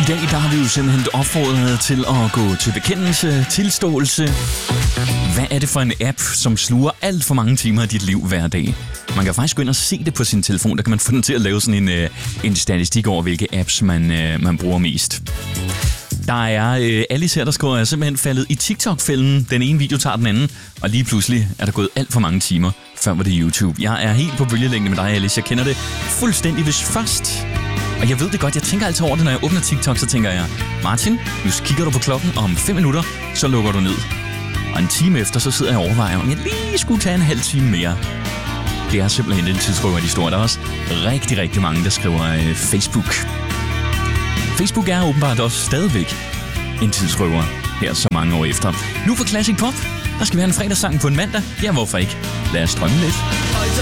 dag der har vi jo simpelthen opfordret til at gå til bekendelse, tilståelse. Hvad er det for en app, som sluger alt for mange timer af dit liv hver dag? Man kan faktisk gå ind og se det på sin telefon. Der kan man få den til at lave sådan en statistik over, hvilke apps man bruger mest. Der er Alice her, der skriver, er simpelthen faldet i TikTok-fælden. Den ene video tager den anden, og lige pludselig er der gået alt for mange timer. Før var det YouTube. Jeg er helt på bølgelængde med dig, Alice. Jeg kender det fuldstændig, hvis først. Og jeg ved det godt, jeg tænker altid over det, når jeg åbner TikTok, så tænker jeg, Martin, nu kigger du på klokken, og om 5 minutter, så lukker du ned. Og en time efter, så sidder jeg og overvejer, om jeg lige skulle tage en halv time mere. Det er simpelthen den tidsrøver, de står. Der er også rigtig, rigtig mange, der skriver Facebook. Facebook er åbenbart også stadigvæk en tidsrøver her så mange år efter. Nu for Classic Pop, der skal være en fredagssang på en mandag. Ja, hvorfor ikke? Lad os drømme lidt.